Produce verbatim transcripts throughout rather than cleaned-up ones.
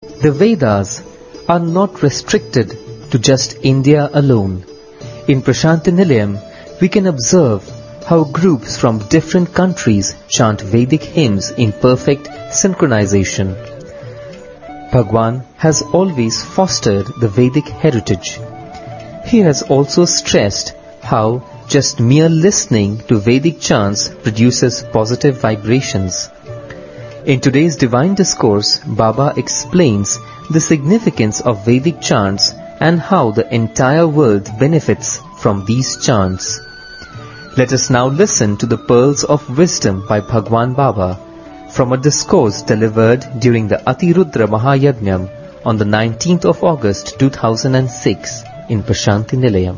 The Vedas are not restricted to just India alone. In Prashanti Nilayam, we can observe how groups from different countries chant Vedic hymns in perfect synchronization. Bhagwan has always fostered the Vedic heritage. He has also stressed how just mere listening to Vedic chants produces positive vibrations. In today's Divine Discourse, Baba explains the significance of Vedic chants and how the entire world benefits from these chants. Let us now listen to the pearls of wisdom by Bhagwan Baba from a discourse delivered during the Atirudra Mahayajnam on the nineteenth of August two thousand six in Prashanti Nilayam.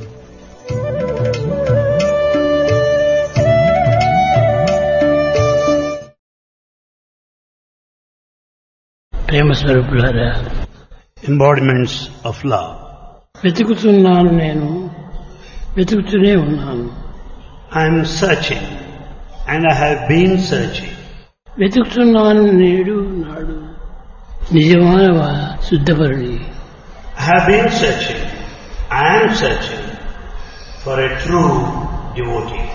ప్రేమస్వరూపులారా, embodiments of love. వెతుకుతున్నాను, నేను వెతుకుతూనే ఉన్నాను. I am searching and I have been searching. వెతుకుతున్నాను నేడు నాడు నిజమానవ శుద్ధపరుడి. I have been searching. I am searching for a true devotee.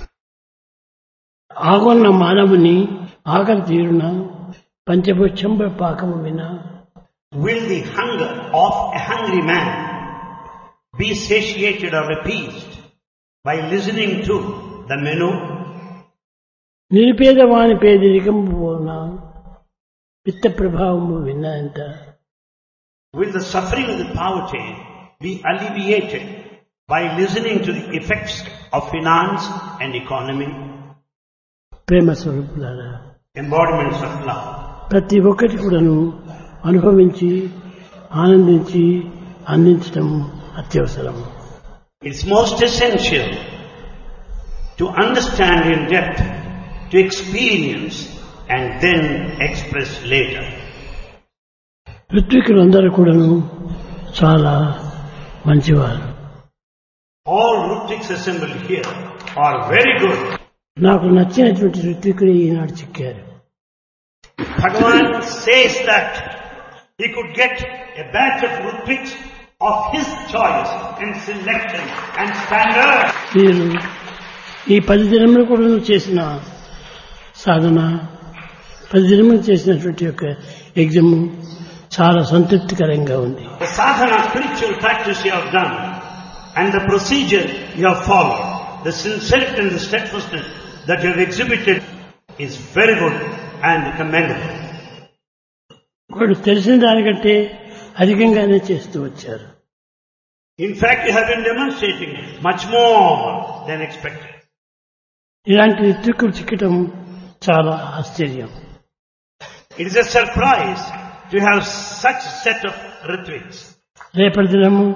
ఆగొన్న మానవుని ఆకలి తీరున పంచభక్షంబ పాకము వినా Will the hunger of a hungry man be satiated or appeased by listening to the menu? నిరుపేద వాని పేదరికము పోన పిత్త ప్రభావము విన్నంత Will the suffering of the poverty be alleviated by listening to the effects of finance and economy? ప్రేమ స్వరూపులారా, Embodiments of love. ప్రతి ఒక్కటి కూడాను అనుభవించి ఆనందించి అందించడం అత్యవసరం. It's most essential to understand in depth, to experience and then express later. ఋత్వికులందరూ కూడాను చాలా మంచివారు. All Rutviks assembled here are very good. నాకు నచ్చినటువంటి ఋత్వికులు ఈనాడు చిక్కారు. Bhagavan says that he could get a batch of Rutviks of his choice and selection and standard. మీరు ఈ పది దినములు కూడా చేసిన సాధన, పది దినములు చేసినటువంటి యొక్క యజ్ఞము చాలా సంతృప్తికరంగా ఉంది. The sadhana, spiritual practice you have done and the procedure you have followed, the sincerity and the steadfastness that you have exhibited is very good and commendable. వాడు తెలిసిన దానికంటే అధికంగానే చేస్తూ వచ్చారు. In fact, you have been demonstrating much more than expected. ఇలాంటి ఋత్వికులు చిక్కటం చాలా ఆశ్చర్యం. It is a surprise to have such set of Ritviks. రేపటి దినము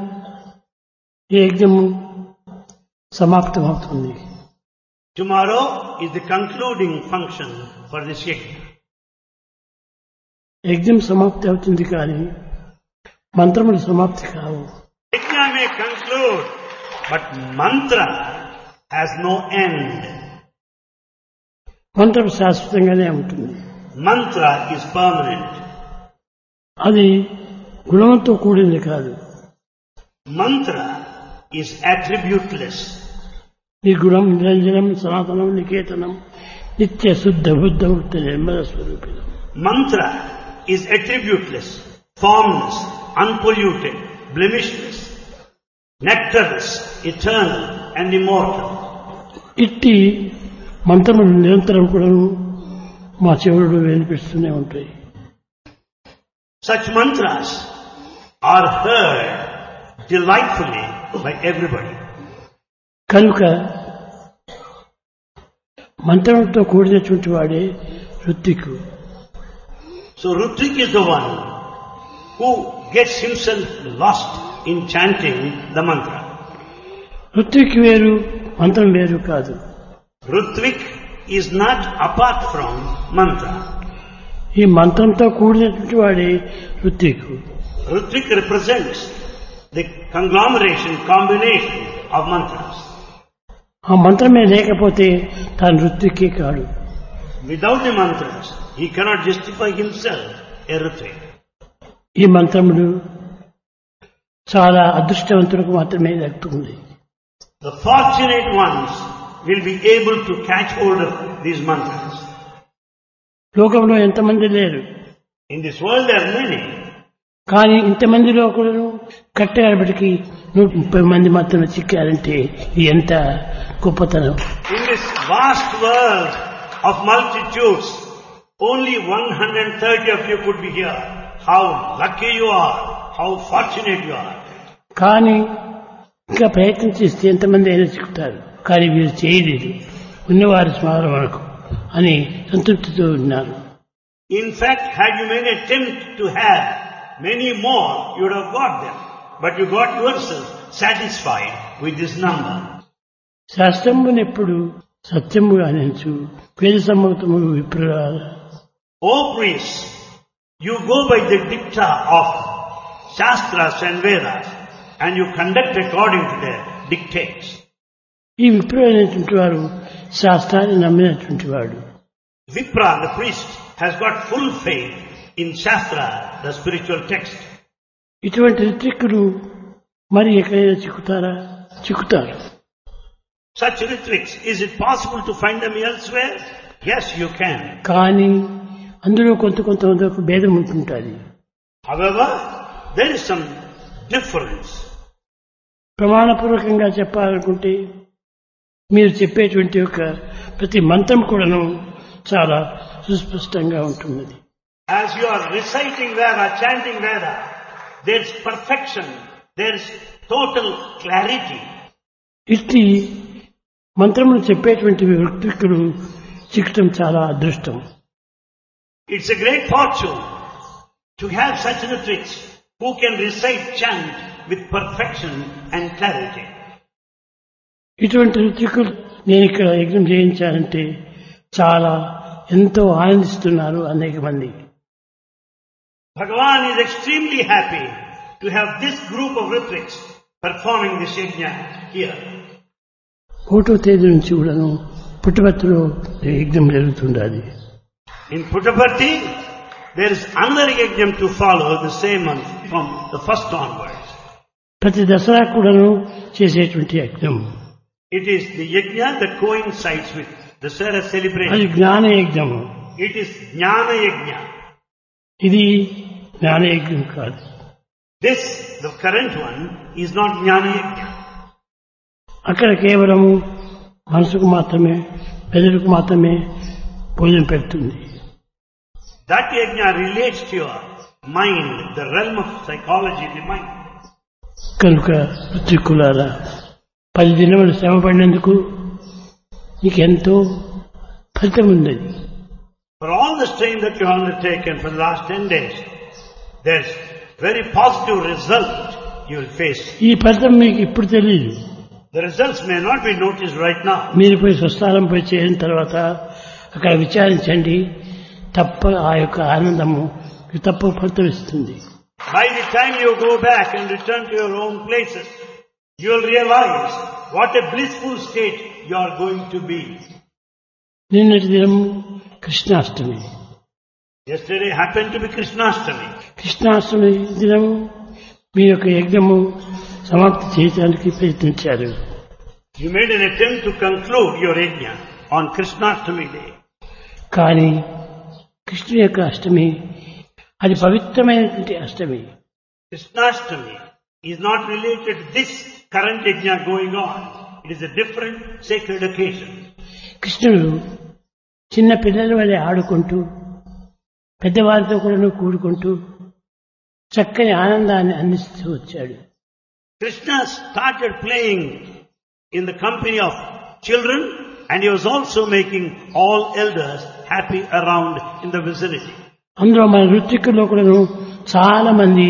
ఈ యజ్ఞము సమాప్తమవుతుంది. Tomorrow is the concluding function for this yajna. యజ్ఞం సమాప్తి అవుతుంది కానీ మంత్రములు సమాప్తి కావు. Yajna may conclude, but mantra has no end. మంత్రం శాశ్వతంగానే ఉంటుంది. Mantra is permanent. అది గుణంతో కూడింది కాదు. Mantra is attributeless. ఈ గుణం నిరంజనం సనాతనం నికేతనం నిత్య శుద్ధ బుద్ధ వృత్తి Nirmala స్వరూపితం. Mantra is attributeless, formless, unpolluted, blemishless, nectarless, eternal and immortal. ఇట్టి మంత్రములు నిరంతరం కూడాను మా చెవులు వినిపిస్తూనే ఉంటాయి. Such mantras are heard delightfully by everybody. కనుక మంత్రంతో కూడినటువంటి వాడే ఋత్వికు. So Rutvik is the one who gets himself lost in chanting the mantra. Ritvik వేరు, మంత్రం వేరు కాదు. Rutvik is not apart from mantra. ఈ మంత్రంతో కూడినటువంటి వాడే ఋత్వికు. Rutvik represents the conglomeration, combination of mantras. ఆ మంత్రమే లేకపోతే తాను ఋత్వికే కాడు. Without the mantras, he cannot justify himself a Ritvik. ఈ మంత్రములు చాలా అదృష్టవంతులకు మాత్రమే దక్కుతుంది. The fortunate ones will be able to catch hold of these mantras. లోకంలో ఎంతమంది లేరు, In this world there are many, కానీ ఇంతమందిలో కూడా కట్టేపటికి నూట ముప్పై మంది మాత్రమే చిక్కారంటే ఇది ఎంత గొప్పతనం. in this vast world of multitudes, only one hundred thirty of you could be here. How lucky you are, how fortunate you are. కానీ ఇంకా ప్రయత్నం చేస్తే ఎంతమంది అయినా చిక్కుతారు, కానీ వీరు చేయలేదు, ఉన్నవారి స్మరణ వరకు అని సంతృప్తితో ఉన్నారు. In fact, had you made an attempt to have many more, you would have got them. But you got yourself satisfied with this number. శాస్త్రమునెప్పుడు సత్యము అనించు వేద Sammatamu విప్ర. O priests, you go by the dicta of Shastras and Vedas and you conduct according to their dictates. ఈ విప్ర అనేటువంటి వారు శాస్త్రాన్ని నమ్మినటువంటి వాడు. Vipra, the priest, has got full faith in Shastra, the spiritual text. ఇటువంటి రిత్రిక్కులు మరి ఎక్కడైనా చిక్కుతారా? చిక్కుతారు. Such rhetorics, is it possible to find them elsewhere? Yes, you can. కానీ అందులో కొంత కొంత వరకు భేదం ఉంటుంటుంది. However, there is some difference. ప్రమాణపూర్వకంగా చెప్పాలనుకుంటే మీరు చెప్పేటువంటి యొక్క ప్రతి మంత్రం కూడాను చాలా సుస్పష్టంగా ఉంటున్నది. As you are reciting Veda, chanting Veda, there is perfection, there is total clarity. ఇట్టి మంత్రములు చెప్పేటువంటి వ్యక్తులు చిక్కటం చాలా అదృష్టం. It's a great fortune to have such rhetorics who can recite, chant with perfection and clarity. ఇటువంటి ఋత్వికులు నేను ఇక్కడ యజ్ఞం చేయించాలంటే చాలా ఎంతో ఆనందిస్తున్నారు అనేక మంది. Bhagavan is extremely happy to have this group of rhetorics performing this yajna here. ఒకటో తేదీ నుంచి కూడాను పుట్టపర్తిలో యజ్ఞం జరుగుతుండాలి. In Puttaparthi, there is another yajna to follow the same month from the first onwards. ప్రతి దసరా కూడాను చేసేటువంటి యజ్ఞం. It is the yajna that coincides with the Dasara అది celebration. జ్ఞాన యజ్ఞము. It is Jnana Yajna. ఇది జ్ఞాన యజ్ఞం కాదు. This, the current one, is not Jnana Yajna. అక్కడ కేవలము మనసుకు మాత్రమే పెదలకు మాత్రమే భోజనం పెడుతుంది. That yajna relates to your mind, the realm of psychology, the mind. కనుక ఋత్విక్కులారా పది దినములు శ్రమ పడినందుకు నీకెంతో ఫలితం ఉంది. For all the strain that you have undertaken for the last ten days, there's very positive result you will face. ఈ ఫలితం మీకు ఇప్పుడు తెలియదు. The results may not be noticed right now. మీరు పోయి స్వస్థానం పోయి చేరిన తర్వాత అక్కడ విచారించండి, తప్ప ఆ యొక్క ఆనందము తప్ప ఫలితం ఇస్తుంది. By the time you go back and return to your own places, you will realize what a blissful state you are going to be. నిన్నటి దినం Krishnashtami. Yesterday happened to be Krishnastami. Krishnashtami దినము మీ యొక్క యజ్ఞము సమాప్తి చేయడానికి ప్రయత్నించారు. You made an attempt to conclude your yajna on Krishnastami day. కానీ కృష్ణుని యొక్క అష్టమి అది పవిత్రమైనటువంటి అష్టమి. Krishnastami is not related to this current yajna going on. It is a different sacred occasion. కృష్ణుడు చిన్న పిల్లల వలె ఆడుకుంటూ పెద్దవారితో కూడా కూడుకుంటూ చక్కని ఆనందాన్ని అందిస్తూ వచ్చాడు. Krishna started playing in the company of children and he was also making all elders happy around in the vicinity. అందులో మన ఋత్వికుల్లో కూడా చాలా మంది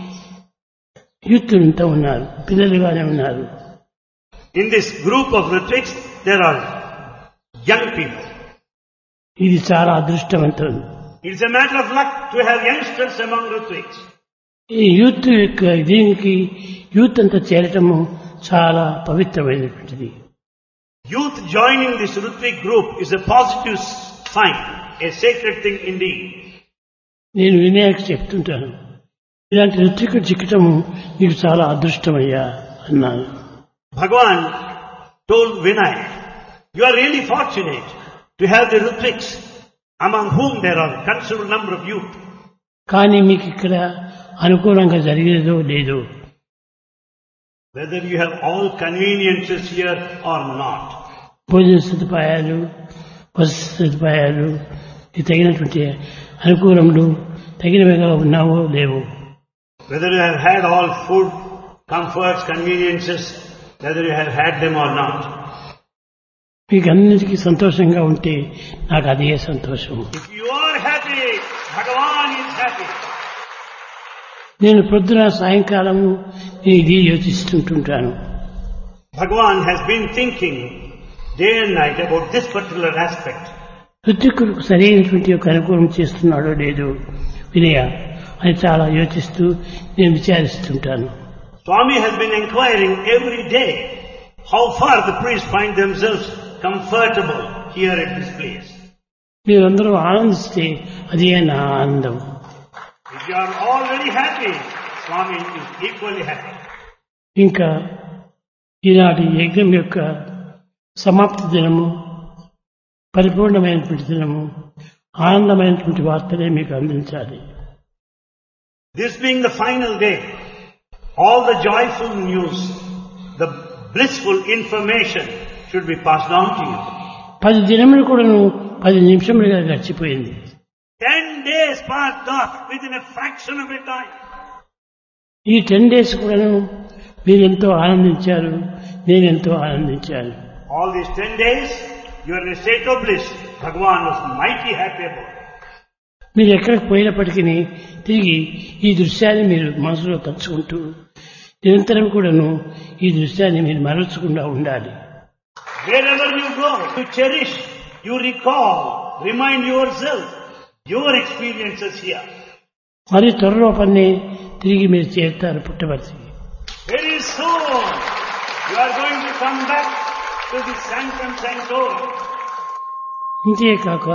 యూత్లంతా ఉన్నారు, పిల్లలుగానే ఉన్నారు. In this group of rhetorics, there are young people. ఇది చాలా అదృష్టవంతం. It's a matter of luck to have youngsters among rhetorics. ఈ యూత్ యొక్క దీనికి యూత్ అంతా చేరటము చాలా పవిత్రమైనటువంటిది. Youth joining this rhetoric group is a positive sign, a sacred thing indeed. నేను వినాయకు చెప్తుంటాను, ఇలాంటి ఋత్వికుడు చిక్కటము నీకు చాలా అదృష్టమయ్యా అన్నాను. Bhagavan told Vinay, you are really fortunate to have the Ritviks, among whom there are a considerable number of youth. కానీ మీకు ఇక్కడ అనుకూలంగా జరిగేదో లేదో, Whether you have all conveniences here or not. భోజన సదుపాయాలు, వసతి సదుపాయాలు, ఈ తగినటువంటి అనుకూలములు తగినవిగా ఉన్నావో లేవో, Whether you have had all food, comforts, conveniences, whether you have had them or not. మీకు అన్నిటికీ సంతోషంగా ఉంటే నాకు అదే సంతోషం. If you are happy, Bhagavan is happy. నేను పొద్దున సాయంకాలము నేను ఇది యోచిస్తుంటుంటాను. Bhagavan has been thinking day and night about this particular aspect. ఋత్వికులకు సరైనటువంటి ఒక అనుకూలం చేస్తున్నాడో లేదో వినయ అని చాలా యోచిస్తూ నేను విచారిస్తుంటాను. Swami has been inquiring every day how far the priests find themselves comfortable here at this place. మీరందరూ ఆనందిస్తే అదే నా ఆనందం. If you are already happy, Swami is equally happy. ఇంకా ఈనాటి యజ్ఞం యొక్క సమాప్తి దినము, పరిపూర్ణమైనటువంటి దినము, ఆనందమైనటువంటి వార్తలే మీకు అందించాలి. This being the final day, all the joyful news, the blissful information should be passed on to you. పది దినములు కూడాను పది నిమిషములుగా గడిచిపోయింది. Ten days passed off within a fraction of a time. ఈ టెన్ డేస్ కూడాను మీరెంతో ఆనందించారు, నేనెంతో ఆనందించాను. All these ten days, you are in a state of bliss. Bhagavan was mighty happy about it. మీరు ఎక్కడికి పోయినప్పటికీ తిరిగి ఈ దృశ్యాన్ని మీరు మనసులో తలుచుకుంటూ నిరంతరం కూడాను ఈ దృశ్యాన్ని మీరు మరల్చకుండా ఉండాలి. Wherever you go, you cherish, you recall, remind yourself your experiences here. మరి త్వరలో పన్నే తిరిగి మీరు చేరుతారు Puttaparthi. Very soon, you are going to come back to the sanctum sanctorum. ఇంతేకాక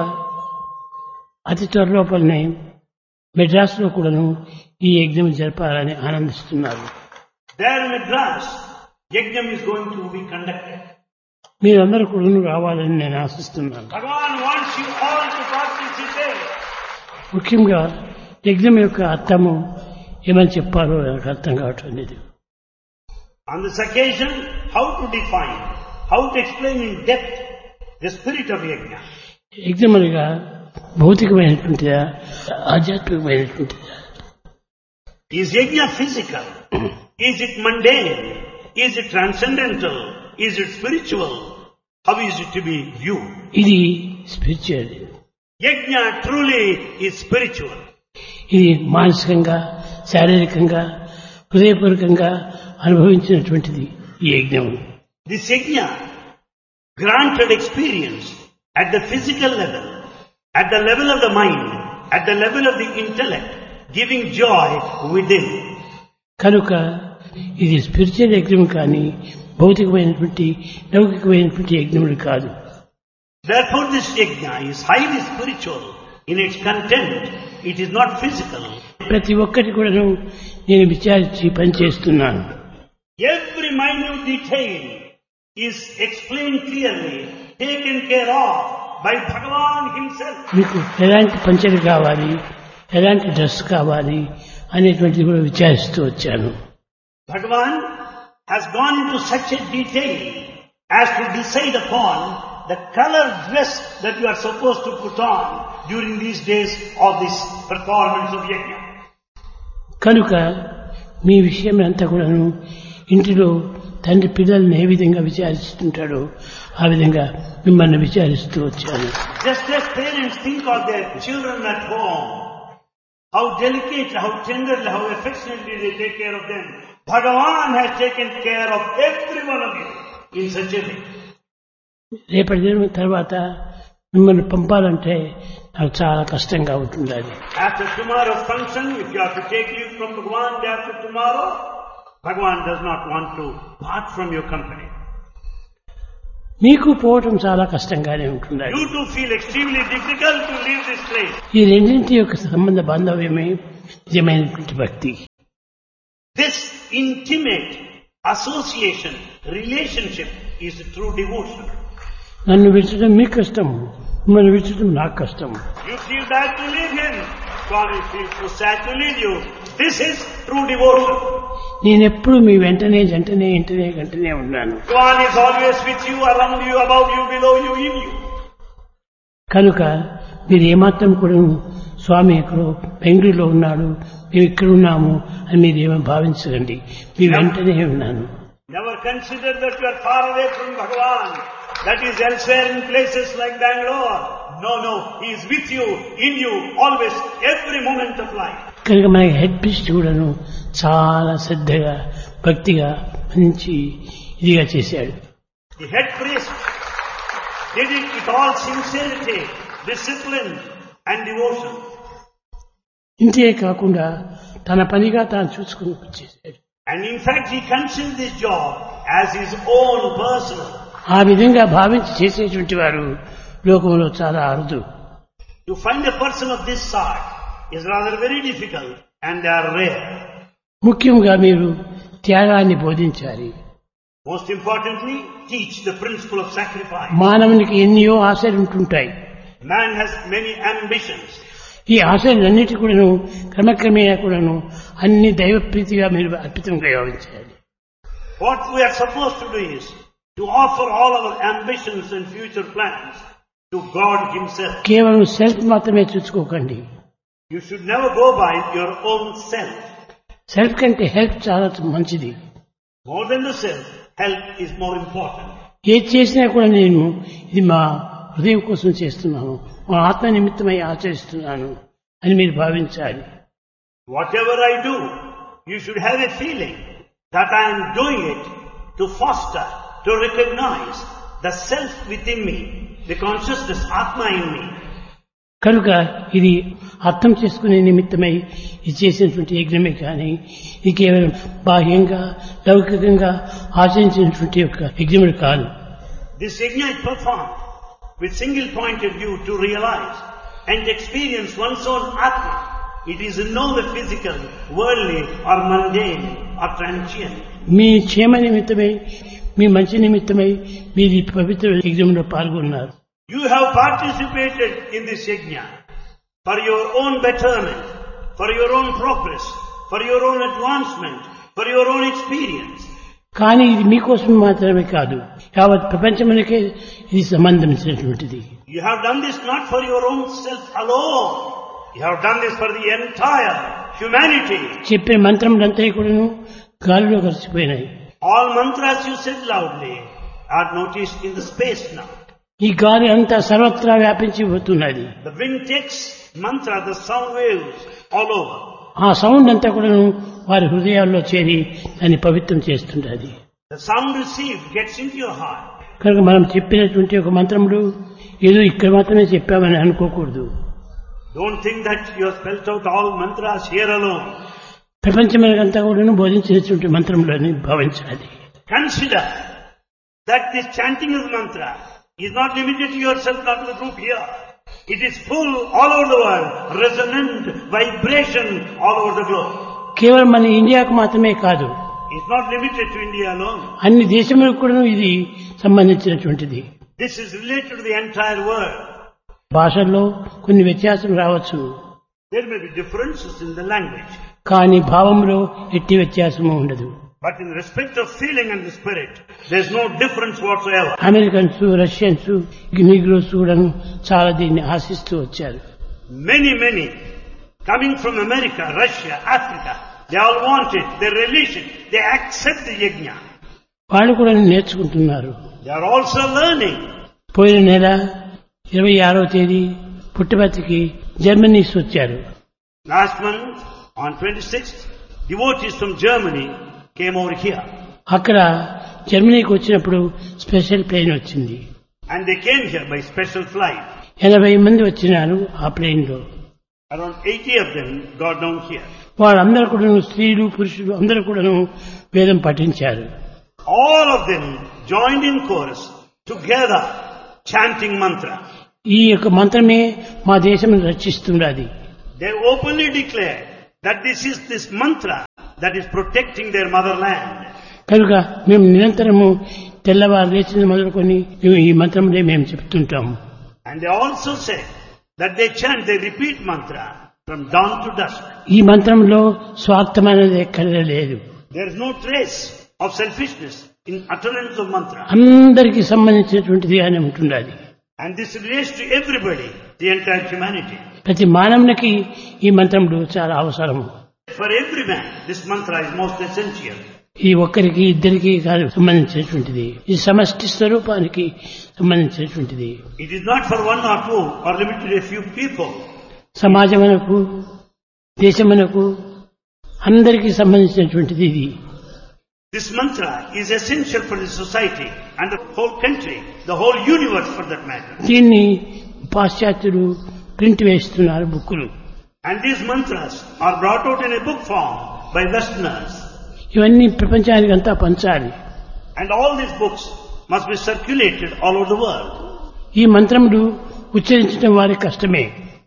అతి త్వరలో పన్నే మెడ్రాస్లో కూడాను ఈ యజ్ఞం జరపాలని ఆనందిస్తున్నారు. There in Madras, Yajnam is going to be conducted. మీరందరూ కూడాను రావాలని నేను ఆశిస్తున్నాను. Bhagavan wants you all to participate. ముఖ్యంగా యజ్ఞం యొక్క అర్థము ఏమని చెప్పాలో నాకు అర్థం కావటం లేదు. On this occasion, how to define, how to explain in depth the spirit of Yajna. యజ్ఞం అనగా భౌతికమైనటువంటిదా, ఆధ్యాత్మికమైనటువంటిదా? Is Yajna physical? Is it mundane? Is it transcendental? Is it spiritual? How is it to be viewed? ఇది spiritual. Yajna truly is spiritual. ఇది మానసికంగా, శారీరకంగా, హృదయపూర్వకంగా అనుభవించినటువంటిది ఈ యజ్ఞం. This Yajna granted experience at the physical level, at the level of the mind, at the level of the intellect, giving joy within. కనుక ఇది spiritual యజ్ఞం కానీ భౌతికమైనటువంటి లౌకికమైనటువంటి యజ్ఞములు కాదు. Therefore this Yajna is highly spiritual in its content. It is not physical. ప్రతి ఒక్కటి కూడాను నేను విచారించి పనిచేస్తున్నాను. Every minute detail is explained clearly, taken care of by Bhagavan himself. మీకు ఎలాంటి పంచలు కావాలి, ఎలాంటి డ్రెస్ కావాలి అనేటువంటిది కూడా విచారిస్తూ వచ్చాను. Bhagavan has gone into such a detail as to decide upon the color dress that you are supposed to put on during these days of this performance of Yajna. కనుక మీ విషయం అంతా కూడాను ఇంటిలో తండ్రి పిల్లల్ని ఏ విధంగా విచారిస్తుంటాడో ఆ విధంగా మిమ్మల్ని విచారిస్తూ వచ్చాను. Just as parents think of their children at home, how delicately, how tenderly, how affectionately they take care of them, Bhagavan has taken care of every one of you in such a way. రేపటి దినం తర్వాత మిమ్మల్ని పంపాలంటే నాకు చాలా కష్టంగా ఉంటుంది. After tomorrow's function, if you have to take leave from Bhagavan day after tomorrow, Bhagavan does not want to part from your company. మీకు పోవటం చాలా కష్టంగానే ఉంటుంది. You too feel extremely difficult to leave this place. ఈ రెండింటి యొక్క సంబంధ బాంధవ్యమే నిజమైనటువంటి భక్తి. This intimate association, relationship is true devotion. నన్ను విడిచడం మీకు కష్టము, మిమ్మల్ని విడిచడం నాకు కష్టము. You feel bad to leave him. Swami feels so sad to leave you. This is true devotion. నేనెప్పుడు మీ వెంటనే జంటనే ఇంటనే గంటనే ఉన్నాను. Swami is always with you, around you, above you, below you, in you. కనుక మీరు ఏమాత్రం కూడా స్వామి ఎక్కడో బెంగళూరులో ఉన్నాడు, మేము ఇక్కడ ఉన్నాము అని మీరు ఏమో భావించకండి. మీ వెంటనే ఉన్నాను. Never consider that you are far away from Bhagavan. That is elsewhere in places like Bangalore. No, no. He is with you, in you, always, every moment of life. కనుక మనకి హెడ్ ప్రీస్ట్ కూడాను చాలా శ్రద్ధగా భక్తిగా మంచి ఇదిగా చేశాడు. The head priest did it with all sincerity, discipline and devotion. ఇంతే కాకుండా తన పనిగా తాను చూసుకుని చేశాడు. And in fact he considered this job as his own personal. ఆ విధంగా భావించి చేసేటువంటి వారు లోకంలో చాలా అరుదు. To find a person of this sort is rather very difficult and they are rare. ముఖ్యంగా మీరు త్యాగాన్ని బోధించాలి. Most importantly, teach the principle of sacrifice. మానవునికి ఎన్నో ఆశలు ఉంటుంటాయి. Man has many ambitions. ఈ ఆశలన్నిటి కూడాను క్రమక్రమేణా కూడాను అన్ని దైవ ప్రీతిగా మీరు అర్పితంగా భావించాలి. What we are supposed to do is to offer all our ambitions and future plans to God Himself. కేవలం సెల్ఫ్ మాత్రమే చూసుకోకండి. You should never go by your own self. Self కంటే హెల్ప్ చాలా మంచిది. More than the self, help is more important. ఏది చేసినా కూడా నేను ఇది మా హృదయం కోసం చేస్తున్నాను, మా ఆత్మ నిమిత్తమై ఆచరిస్తున్నాను అని మీరు భావించాలి. Whatever I do, you should have a feeling that I am doing it to foster, to recognize the self within me, the consciousness, Atma in me. కనుక ఇది అర్థం చేసుకునే నిమిత్తమై ఇది చేసినటువంటి యజ్ఞమే కానీ ఇది కేవలం బాహ్యంగా లౌకికంగా ఆచరించినటువంటి యొక్క యజ్ఞములు కాదు. This yajna is performed with single point of view to realize and experience one's own Atma. It is no the physical, worldly or mundane or transient. మీ క్షేమ నిమిత్తమై మీ మంచి నిమిత్తమై మీరు ఈ పవిత్ర యజ్ఞంలో పాల్గొన్నారు. You have participated in this yajna for your own betterment, for your own progress, for your own advancement, for your own experience. కానీ ఇది మీకోసం మాత్రమే కాదు, యావత్ ప్రపంచమునకే ఇది సంబంధించినటువంటిది. You have done this not for your own self alone. You have done this for the entire humanity. చెప్పిన మంత్రములంతా కూడాను గాలిలో కలిసిపోయినాయి. All mantras you said loudly are noticed in the space now. ఈ గాలి అంతా సర్వత్రా వ్యాపించి పోతున్నది. The wind takes mantra, the sound waves all over. ఆ సౌండ్ అంతా కూడా వారి హృదయాల్లో చేరి దాన్ని పవిత్రం చేస్తుంటది. The sound received gets into your heart. కనుక మనం చెప్పినటువంటి ఒక మంత్రములు ఏదో ఇక్కడ మాత్రమే చెప్పామని అనుకోకూడదు. Don't think that you have spelt out all mantras here alone. ప్రపంచమంతా కూడా బోధించినటువంటి మంత్రములని భావించాలి. Consider that this chanting of mantra is not limited to yourself, not to the group here. It is full all over the world, resonant vibration all over the globe. కేవలం మన ఇండియాకు మాత్రమే కాదు, It's not limited to India alone. అన్ని దేశములకు కూడా ఇది సంబంధించినటువంటిది. This is related to the entire world. భాషల్లో కొన్ని వ్యత్యాసం రావచ్చు, There may be differences in the language, కానీ భావంలో ఎట్టి వ్యత్యాసము ఉండదు. but in respect of feeling and the spirit, there is no difference whatsoever. Americans, Russians, Negroes కూడా చాలా దీన్ని ఆశిస్తూ వచ్చారు. Many, many coming from America, Russia, Africa, they all want it, they relish it, they accept the yajna. వాళ్ళు కూడా నేర్చుకుంటున్నారు. They are also learning. పోయిన నెల ఇరవై ఆరవ తేదీ పుట్టపర్తికి జర్మనీస్ వచ్చారు. Last month, on twenty-sixth, devotees from Germany came over here. అక్కడ జర్మనీకి వచ్చినప్పుడు స్పెషల్ ప్లేన్ వచ్చింది. And they came here by special flight. ఎనభై మంది వచ్చినారు ఆ ప్లేన్ లో. Around eighty of them got down here. వాళ్ళందరూ కూడా స్త్రీలు పురుషులు అందరూ కూడా వేదం పఠించారు. All of them joined in chorus together chanting mantra. ఈ యొక్క మంత్రమే మా దేశం రక్షిస్తున్నది. They openly declared that this is this mantra that is protecting their motherland. కనుక మేము నిరంతరము తెల్లవారు లేచిన మొదలుకొని ఈ మంత్రములే మేము చెప్తుంటాము. And they also say that they chant, they repeat mantra from dawn to dusk. ఈ మంత్రంలో స్వార్థం అనేది ఎక్కడ లేదు. There is no trace of selfishness in utterance of mantra. అందరికీ సంబంధించినటువంటిది అని ఉంటుండాలి. And this relates to everybody, the entire humanity. ప్రతి మానవునికి ఈ మంత్రములు చాలా అవసరము. For every man, this mantra is most essential. ఈ ఒక్కరికి ఇద్దరికి కాదు సంబంధించినటువంటిది, ఈ సమష్టి స్వరూపానికి సంబంధించినటువంటిది. It is not for one or two or limited to a few people. సమాజమునకు, దేశమునకు అందరికీ సంబంధించినటువంటిది ఇది. This mantra is essential for the society and the whole country, the whole universe for that matter. దీన్ని పాశ్చాత్యులు ప్రింట్ వేస్తున్నారు బుక్కులు. And these mantras are brought out in a book form by Westerners. ఇవన్నీ ప్రపంచానికి అంతా పంచాలి. And all these books must be circulated all over the world. ఈ మంత్రములు ఉచ్చరించడం వారికి కష్టమే.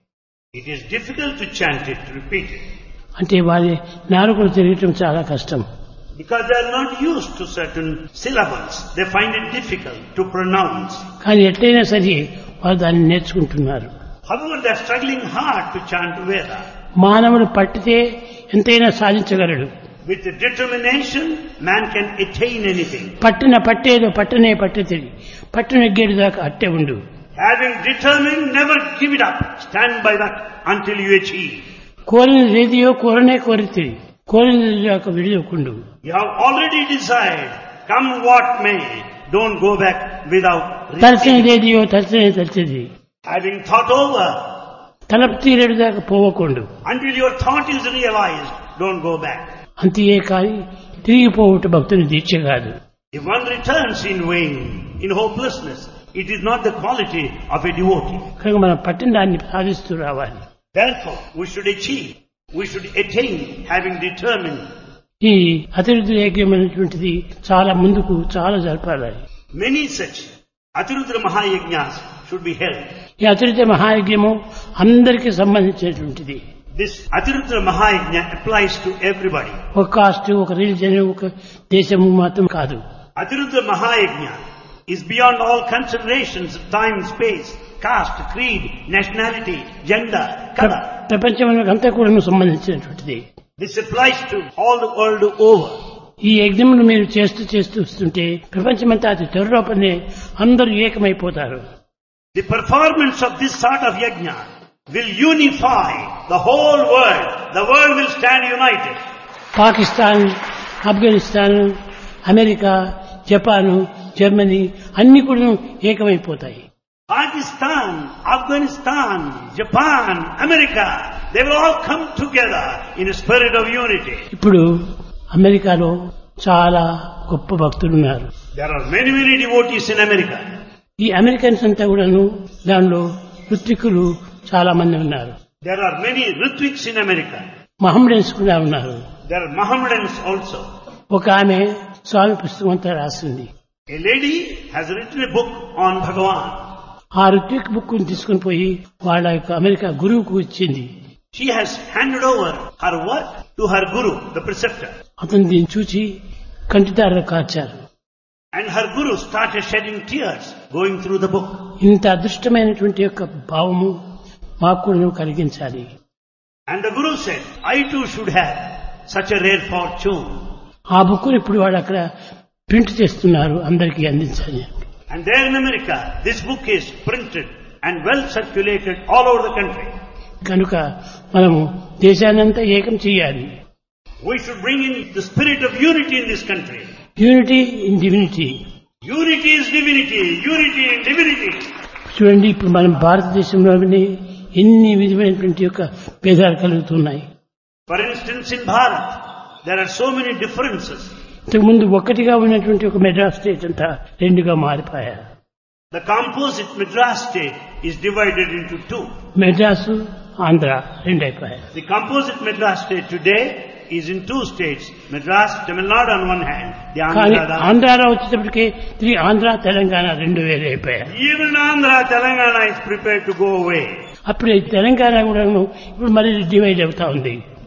It is difficult to chant it, to repeat it. అంటే వారి నాలుకలు తిరగటం చాలా కష్టం. Because they are not used to certain syllables. They find it difficult to pronounce. కానీ ఎట్లయినా సరే వారు దాన్ని నేర్చుకుంటున్నారు. However, they are struggling hard to chant Veda. మానవుడు పట్టితే ఎంతైనా సాధించగలడు. With determination, man can attain anything. పట్టిన పట్టేదో పట్టనే పట్టితిరి, పట్టిన ఎగ్గేడు దాకా అట్టే ఉండు. Having determined, never give it up. Stand by that until you achieve. కోరినది ఏదియో కోరనే కోరితిరి, కోరినది దాకా విడిదొకుండు. You have already decided, come what may, don't go back without తలచినది receiving. ఏదియో తలచనే తలచేది, Having thought over, తలపు తీరేడు దాకా పోవకుండు. until your thought is realized, don't go back. అంతే కానీ తిరిగిపోవుట భక్తుని దీక్ష కాదు. If one returns in vain, in hopelessness, it is not the quality of a devotee. కనుక మనం పట్టిన దాన్ని సాధిస్తూ రావాలి. Therefore, we should achieve, we should attain, having determined. ఈ అతిరుద్ర యజ్ఞమైనటువంటిది చాలా ముందుకు చాలా జరపాలి. Many such Atirudra Mahayajnas should be held. ఈ అతిరుద్ర మహాయజ్ఞము అందరికీ సంబంధించినటువంటిది. This Atirudra Mahayajna applies to everybody. ఒక కాస్ట్, ఒక రిలీజన్, ఒక దేశము మాత్రం కాదు. Atirudra Mahayajna is beyond all considerations of time, space, caste, creed, nationality, gender, color. ప్రపంచమునకు అంతా కూడా సంబంధించినటువంటిది. This applies to all the world over. ఈ యజ్ఞమును మీరు చేస్తూ చేస్తూ వస్తుంటే ప్రపంచమంతా అతి త్వరలోపనే అందరూ ఏకమైపోతారు. The performance of this sort of yajna will unify the whole world. The world will stand united. Pakistan, Afghanistan, America, Japan, Germany అన్ని కూడా ఏకమైపోతాయి. Pakistan, Afghanistan, Japan, America, they will all come together in a spirit of unity. ఇప్పుడు అమెరికాలో చాలా గొప్ప భక్తులు ఉన్నారు. There are many, many devotees in America. ఈ Americans అంతా కూడాను దానిలో ఋత్వికులు చాలా మంది ఉన్నారు. There are many Ritviks in America. మహమ్మడన్స్ కూడా ఉన్నారు. There are Mohammedans also. ఒక ఆమె స్వామి పుస్తకం అంతా రాసింది. A lady has written a book on Bhagavan. ఆ ఋత్విక్ బుక్ తీసుకుని పోయి వాళ్ళ యొక్క అమెరికా గురువుకు ఇచ్చింది. She has handed over her work to her guru, the preceptor. అతను దీన్ని చూచి కంటిదారులు కార్చారు. And her guru started shedding tears going through the book. ఇంత అదృష్టమైనటువంటి యొక్క భావము మాకు కూడా కలిగించాలి. And the guru said, I too should have such a rare fortune. ఆ బుక్ ఇప్పుడు వాడు అక్కడ ప్రింట్ చేస్తున్నారు అందరికీ అందించాలి. And there in America, this book is printed and well circulated all over the country. కనుక మనము దేశాన్నంతా ఏకం చేయాలి. We should bring in the spirit of unity in this country. Unity in divinity. Unity is divinity. Unity in divinity. చూడండి, ఇప్పుడు మనం భారతదేశంలోనే ఎన్ని విధమైనటువంటి యొక్క భేదాలు కలుగుతున్నాయి. For instance, in Bharat, there are so many differences. ఇంతకుముందు ఒక్కటిగా ఉన్నటువంటి ఒక మెడ్రాస్ స్టేట్ అంతా రెండుగా మారిపోయారు. The composite Madras state is divided into two. Madras, Andhra రెండు అయిపోయారు. The composite Madras state today is in two states. Madras, Tamil Nadu on one hand, the కానీ Andhra. ఆంధ్రాలో వచ్చేటప్పటికి తిరిగి ఆంధ్ర, తెలంగాణ రెండు వేరే అయిపోయారు. Even Andhra, Telangana is prepared to go away. అప్పుడు ఈ తెలంగాణ కూడా ఇప్పుడు మళ్ళీ డివైడ్ అవుతా ఉంది.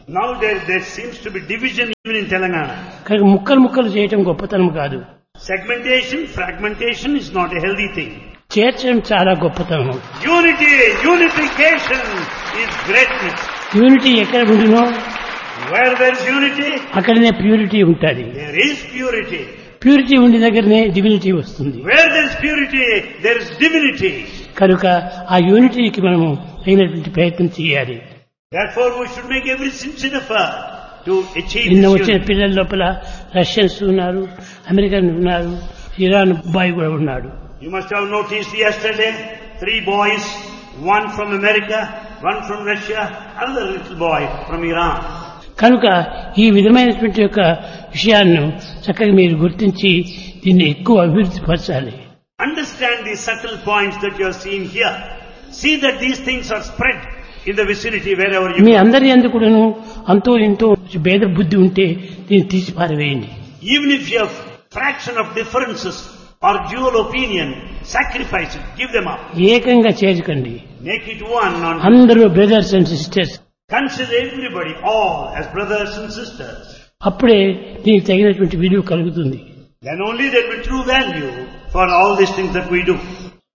Now there, there seems to be division even in Telangana. కనుక ముక్కలు ముక్కలు చేయటం గొప్పతనం కాదు. Segmentation, fragmentation is not a healthy thing. చేర్చడం చాలా గొప్పతనం. Unity, unification is greatness. Unity ఎక్కడ ఉండినో Where there is unity, అక్కడనే ప్యూరిటీ ఉంటుంది. there is purity. ప్యూరిటీ ఉండి దగ్గరనే డివినిటీ వస్తుంది. Where there is purity, there is divinity. కనుక ఆ యూనిటీకి మనము తగినటువంటి ప్రయత్నం చేయాలి. Therefore we should make every sincere effort to achieve నిన్న this వచ్చిన unity. పిల్లల లోపల రష్యన్స్ ఉన్నారు, అమెరికన్ ఉన్నారు, ఇరాన్ బాయ్ కూడా ఉన్నాడు. You must have noticed yesterday, three boys, one from America, one from Russia, another little boy from Iran. కనుక ఈ విధమైనటువంటి యొక్క విషయాన్ని చక్కగా మీరు గుర్తించి దీన్ని ఎక్కువ అభివృద్ధి పరచాలి. Understand the subtle points that you are seeing here. See that these things are spread in the vicinity wherever you me go. అందరి ఎందుకును అంతో ఇంతో భేద బుద్ధి ఉంటే దీన్ని తీసి పారవేయండి. Even if you have fraction of differences or dual opinion, sacrifice it, give them up. ఏకంగా చేర్చకండి. Make it one on. అందరూ brothers and sisters. Consider everybody, all as brothers and sisters. అప్పుడే దీనికి తగినటువంటి విలువ కలుగుతుంది. Then only there will be true value for all these things that we do.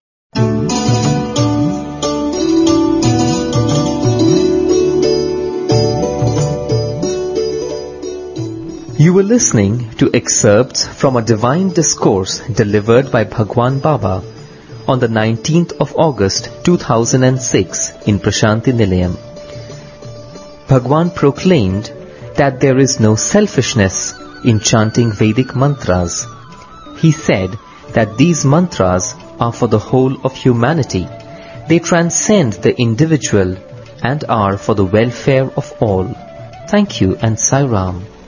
You were listening to excerpts from a divine discourse delivered by Bhagwan Baba on the nineteenth of August two thousand six in Prashanti Nilayam. Bhagwan proclaimed that there is no selfishness in chanting Vedic mantras. He said that these mantras are for the whole of humanity. They transcend the individual and are for the welfare of all. Thank you and Sai Ram.